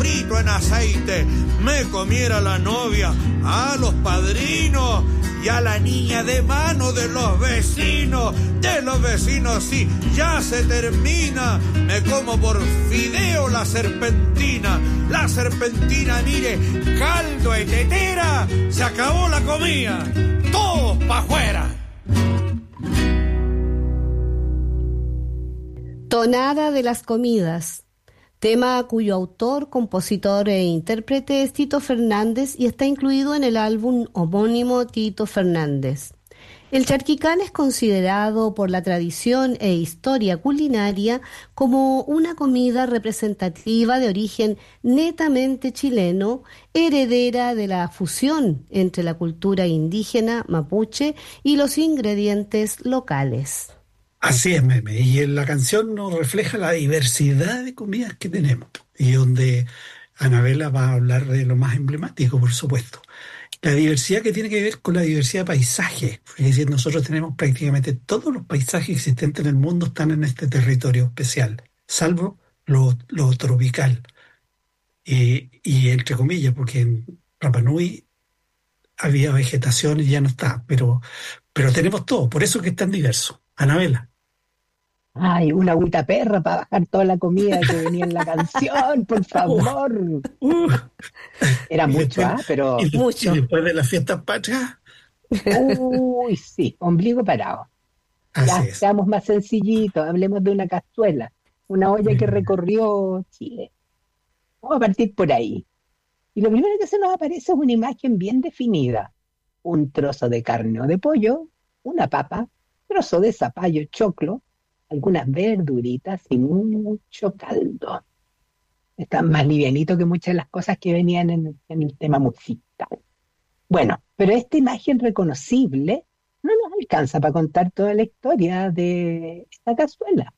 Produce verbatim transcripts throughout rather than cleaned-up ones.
frito en aceite, me comiera la novia, a los padrinos y a la niña de mano de los vecinos, de los vecinos, sí, ya se termina, me como por fideo la serpentina, la serpentina, mire, caldo de tetera, se acabó la comida, todos pa' afuera. Tonada de las comidas, tema cuyo autor, compositor e intérprete es Tito Fernández y está incluido en el álbum homónimo Tito Fernández. El charquicán es considerado por la tradición e historia culinaria como una comida representativa de origen netamente chileno, heredera de la fusión entre la cultura indígena mapuche y los ingredientes locales. Así es, Meme, y en la canción nos refleja la diversidad de comidas que tenemos, y donde Anabela va a hablar de lo más emblemático, por supuesto. La diversidad que tiene que ver con la diversidad de paisajes, es decir, nosotros tenemos prácticamente todos los paisajes existentes en el mundo están en este territorio especial, salvo lo, lo tropical, y, y entre comillas, porque en Rapa Nui había vegetación y ya no está, pero, pero tenemos todo, por eso es que es tan diverso. Anabela. Ay, una agüita perra para bajar toda la comida que venía en la canción, por favor. Uh, Era y mucho, después, ¿ah? Pero y, mucho. y después de las fiestas patrias. uy, sí, ombligo parado. Ya, Así es. seamos más sencillitos, hablemos de una cazuela, una olla que recorrió Chile. Vamos a partir por ahí. Y lo primero que se nos aparece es una imagen bien definida. Un trozo de carne o de pollo, una papa, trozo de zapallo, choclo, algunas verduritas y mucho caldo. Están más livianitos que muchas de las cosas que venían en, en el tema musical. Bueno, pero esta imagen reconocible no nos alcanza para contar toda la historia de esta cazuela.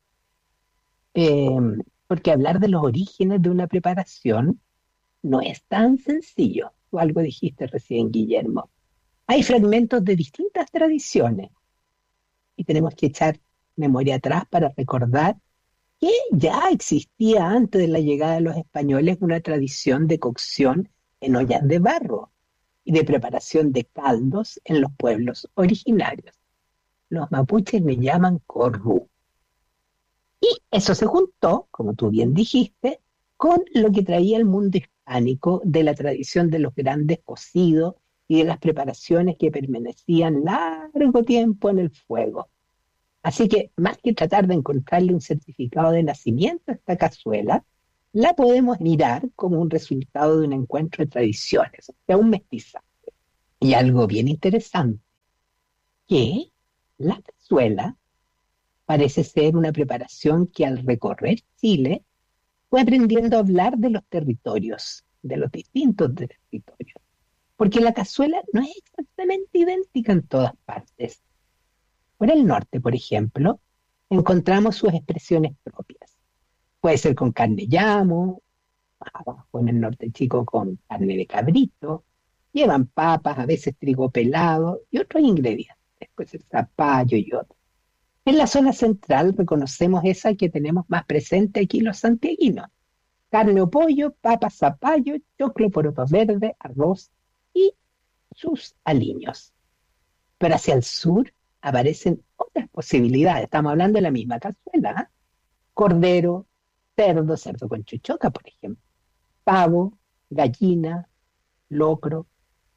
Eh, porque hablar de los orígenes de una preparación no es tan sencillo. Tú algo dijiste recién, Guillermo. Hay fragmentos de distintas tradiciones y tenemos que echar memoria atrás para recordar que ya existía antes de la llegada de los españoles una tradición de cocción en ollas de barro y de preparación de caldos en los pueblos originarios. Los mapuches le llaman corrú. Y eso se juntó, como tú bien dijiste, con lo que traía el mundo hispánico de la tradición de los grandes cocidos y de las preparaciones que permanecían largo tiempo en el fuego. Así que, más que tratar de encontrarle un certificado de nacimiento a esta cazuela, la podemos mirar como un resultado de un encuentro de tradiciones, o sea, un mestizaje. Y algo bien interesante, que la cazuela parece ser una preparación que al recorrer Chile fue aprendiendo a hablar de los territorios, de los distintos territorios. Porque la cazuela no es exactamente idéntica en todas partes. Por el norte, por ejemplo, encontramos sus expresiones propias. Puede ser con carne llamo, abajo en el norte chico con carne de cabrito, llevan papas, a veces trigo pelado y otros ingredientes, pues el zapallo y otros. En la zona central reconocemos esa que tenemos más presente aquí los santiaguinos. Carne o pollo, papas, zapallo, choclo, poroto verde, arroz y sus aliños. Pero hacia el sur aparecen otras posibilidades. Estamos hablando de la misma cazuela, ¿eh? Cordero, cerdo, cerdo con chuchoca, por ejemplo. Pavo, gallina, locro.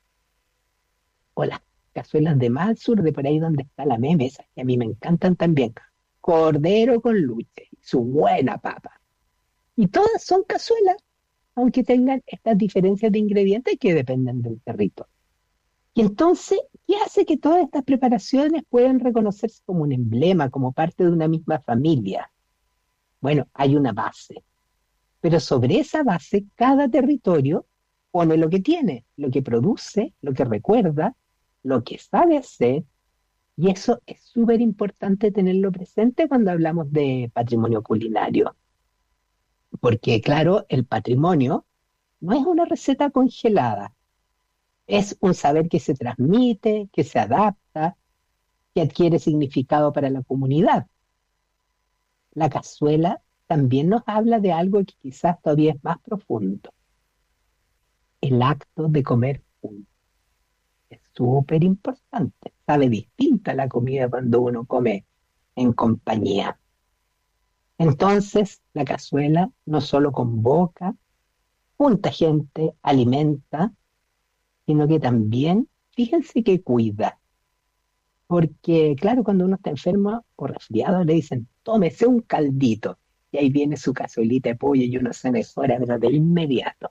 O las cazuelas de más al sur, de por ahí donde está la Meme, esas que a mí me encantan también. Cordero con luche, su buena papa. Y todas son cazuelas, aunque tengan estas diferencias de ingredientes que dependen del territorio. Y entonces, ¿qué hace que todas estas preparaciones puedan reconocerse como un emblema, como parte de una misma familia? Bueno, hay una base, pero sobre esa base cada territorio pone lo que tiene, lo que produce, lo que recuerda, lo que sabe hacer, y eso es súper importante tenerlo presente cuando hablamos de patrimonio culinario. Porque, claro, el patrimonio no es una receta congelada. Es un saber que se transmite, que se adapta, que adquiere significado para la comunidad. La cazuela también nos habla de algo que quizás todavía es más profundo, el acto de comer juntos. Es súper importante. Sabe distinta la comida cuando uno come en compañía. Entonces, la cazuela no solo convoca, junta gente, alimenta, sino que también, fíjense que cuida. Porque, claro, cuando uno está enfermo o resfriado, le dicen, tómese un caldito. Y ahí viene su cazuelita de pollo y uno se mejora, pero de inmediato.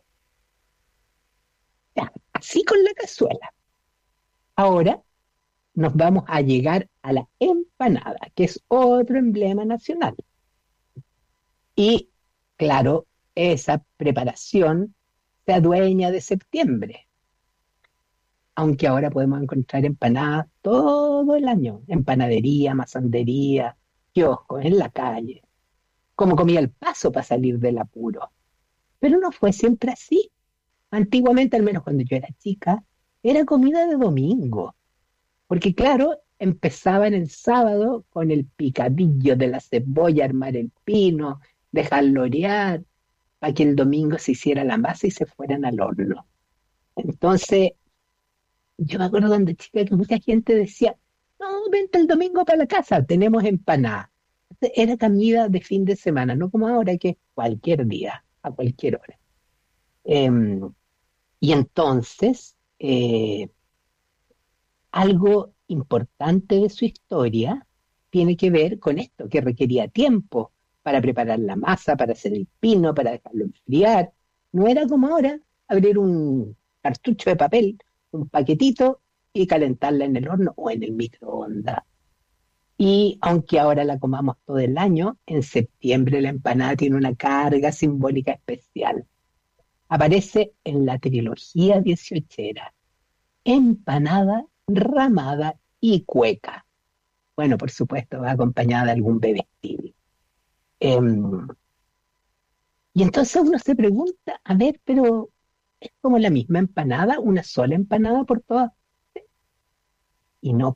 Ya, así con la cazuela. Ahora nos vamos a llegar a la empanada, que es otro emblema nacional. Y, claro, esa preparación se adueña de septiembre. Aunque ahora podemos encontrar empanadas todo el año, en panadería, masandería, kioscos, en la calle, como comía el Paso para salir del apuro. Pero no fue siempre así. Antiguamente, al menos cuando yo era chica, era comida de domingo, porque claro, empezaba en el sábado con el picadillo de la cebolla, armar el pino, dejarlo orear, para que el domingo se hiciera la masa y se fueran al horno. Entonces, yo me acuerdo cuando chica que mucha gente decía, no, vente el domingo para la casa, tenemos empanada. Era comida de fin de semana, no como ahora que es cualquier día, a cualquier hora. Em, y entonces, eh, algo importante de su historia tiene que ver con esto, que requería tiempo para preparar la masa, para hacer el pino, para dejarlo enfriar. No era como ahora, abrir un cartucho de papel, un paquetito y calentarla en el horno o en el microondas. Y aunque ahora la comamos todo el año, en septiembre la empanada tiene una carga simbólica especial. Aparece en la trilogía dieciochera, empanada, ramada y cueca. Bueno, por supuesto, va acompañada de algún bebestible. Eh, y entonces uno se pregunta, a ver, pero ¿es como la misma empanada, una sola empanada por todas? Y no.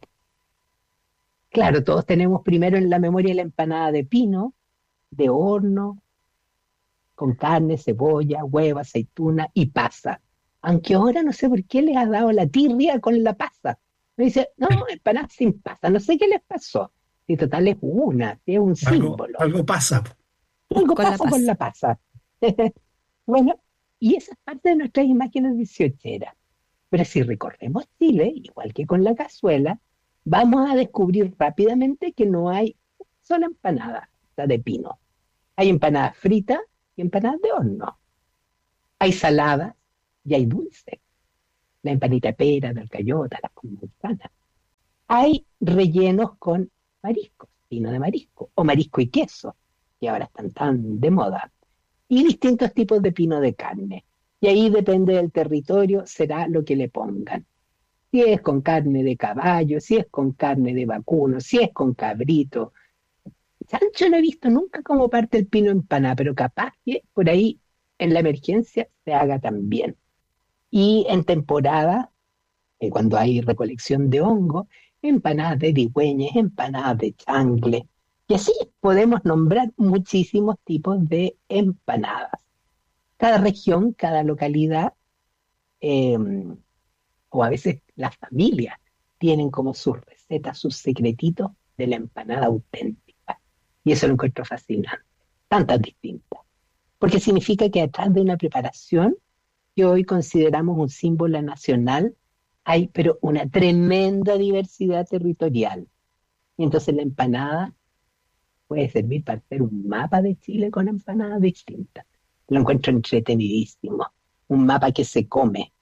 Claro, todos tenemos primero en la memoria la empanada de pino, de horno, con carne, cebolla, huevo, aceituna y pasa. Aunque ahora no sé por qué les ha dado la tirria con la pasa. Me dice, no, empanada sin pasa, no sé qué les pasó. Si total es una, es un Algo, símbolo. algo pasa. Algo Con la pasa con pasa. la pasa. Bueno, y esa es parte de nuestras imágenes dieciocheras. Pero si recorremos Chile, igual que con la cazuela, vamos a descubrir rápidamente que no hay una sola empanada, la de pino. Hay empanadas fritas y empanadas de horno. Hay saladas y hay dulces. La empanita de pera, de alcayota, las con manzana. Hay rellenos con mariscos, pino de marisco, o marisco y queso, que ahora están tan de moda. Y distintos tipos de pino de carne. Y ahí depende del territorio, será lo que le pongan. Si es con carne de caballo, si es con carne de vacuno, si es con cabrito. Chancho no he visto nunca como parte el pino empanada, pero capaz que por ahí en la emergencia se haga también. Y en temporada, eh, cuando hay recolección de hongo, empanadas de digüeñas, empanadas de changle. Y así podemos nombrar muchísimos tipos de empanadas. Cada región, cada localidad, eh, o a veces las familias, tienen como sus recetas, sus secretitos de la empanada auténtica. Y eso lo encuentro fascinante. Tantas distintas. Porque significa que detrás de una preparación que hoy consideramos un símbolo nacional, hay pero una tremenda diversidad territorial. Y entonces la empanada puede servir para hacer un mapa de Chile con empanadas distintas. Lo encuentro entretenidísimo. Un mapa que se come.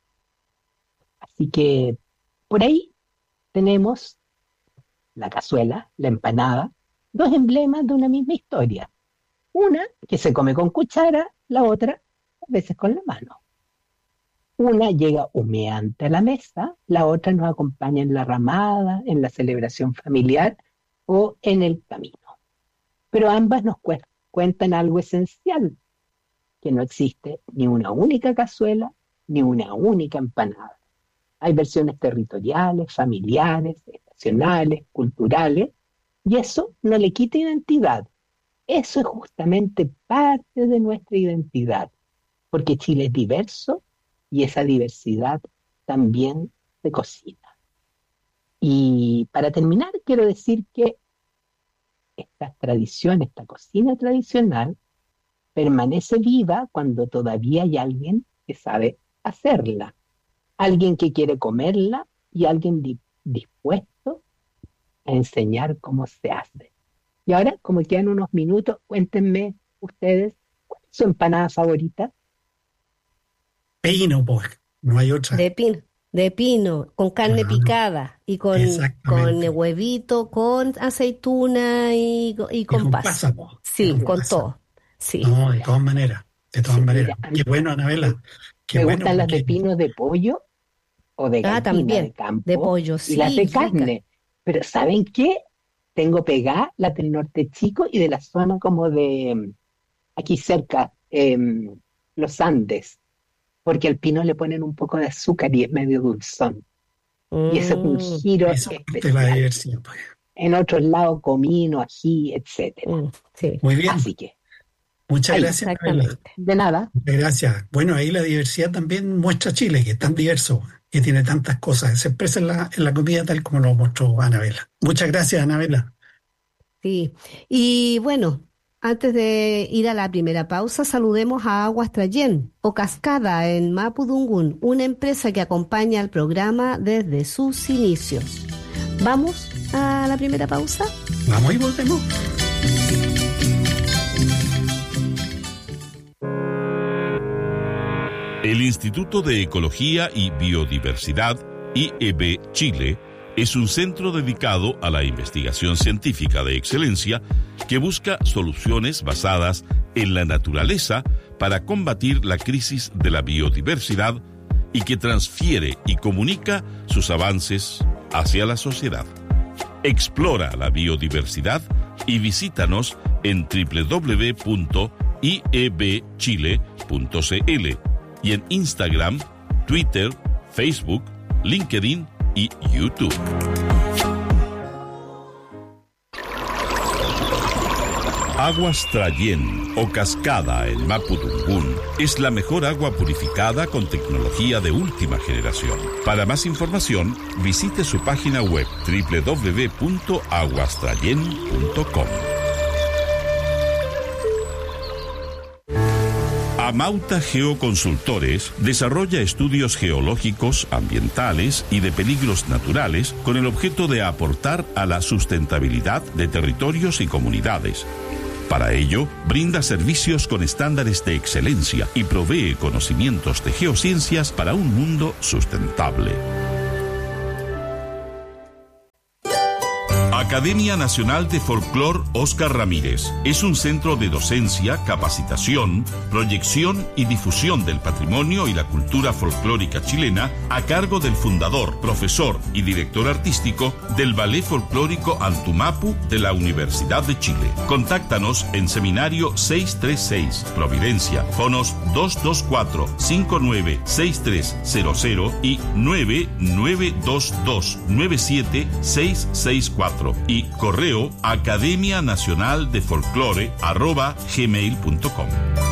Así que por ahí tenemos la cazuela, la empanada, dos emblemas de una misma historia. Una que se come con cuchara, la otra a veces con la mano. Una llega humeante a la mesa, la otra nos acompaña en la ramada, en la celebración familiar o en el camino. Pero ambas nos cu- cuentan algo esencial, que no existe ni una única cazuela ni una única empanada. Hay versiones territoriales, familiares, estacionales, culturales, y eso no le quita identidad. Eso es justamente parte de nuestra identidad, porque Chile es diverso y esa diversidad también se cocina. Y para terminar, quiero decir que esta tradición, esta cocina tradicional, permanece viva cuando todavía hay alguien que sabe hacerla, alguien que quiere comerla y alguien di- dispuesto a enseñar cómo se hace. Y ahora, como quedan unos minutos, cuéntenme ustedes, ¿cuál es su empanada favorita? Pino, pues, no hay otra. De pino, de pino, con carne Claro, picada y con, con exactamente. huevito, con aceituna y, co- y Y con con pasa. pasa, pues, y Sí, con con pasa. todo. Sí. No, de todas maneras, de todas Sí, maneras. mira, a Qué mí bueno, me, Anabela, qué me bueno, gustan las de porque pino de pollo o de Ah, gallina de también, de campo pollo, y las sí, de rica. carne. Pero ¿saben qué? Tengo pegada las del norte chico y de la zona como de mm, aquí cerca, em, los Andes, porque al pino le ponen un poco de azúcar y es medio dulzón. Y ese es un Mm, giro eso es parte de la especial. diversidad, pues. En otros lados, comino, ají, etcétera. mm, sí, Muy bien, Así que, muchas ahí, gracias, Anabela. exactamente. de nada. Muchas gracias. Bueno, ahí la diversidad también muestra Chile, que es tan diverso, que tiene tantas cosas. Se expresa en la, en la comida tal como lo mostró Anabela. Muchas gracias, Anabela. Sí. Y bueno, antes de ir a la primera pausa, saludemos a Aguas Trayén o Cascada en Mapudungún, una empresa que acompaña al programa desde sus inicios. ¿Vamos a la primera pausa? Vamos y volvemos. El Instituto de Ecología y Biodiversidad, I E B Chile, es un centro dedicado a la investigación científica de excelencia que busca soluciones basadas en la naturaleza para combatir la crisis de la biodiversidad y que transfiere y comunica sus avances hacia la sociedad. Explora la biodiversidad y visítanos en doble u doble u doble u punto i e b chile punto c l y en Instagram, Twitter, Facebook, LinkedIn y YouTube. Aguas Trayén o Cascada en Mapudungún es la mejor agua purificada con tecnología de última generación. Para más información, visite su página web doble u doble u doble u punto aguas trayén punto com. Amauta Geoconsultores desarrolla estudios geológicos, ambientales y de peligros naturales con el objeto de aportar a la sustentabilidad de territorios y comunidades. Para ello, brinda servicios con estándares de excelencia y provee conocimientos de geociencias para un mundo sustentable. Academia Nacional de Folclor Óscar Ramírez es un centro de docencia, capacitación, proyección y difusión del patrimonio y la cultura folclórica chilena a cargo del fundador, profesor y director artístico del Ballet Folclórico Antumapu de la Universidad de Chile. Contáctanos en Seminario seiscientos treinta y seis, Providencia, fonos dos dos cuatro, cinco nueve seis tres cero cero y nueve nueve dos dos, nueve siete seis seis cuatro y correo academia nacional de folclore arroba gmail punto com.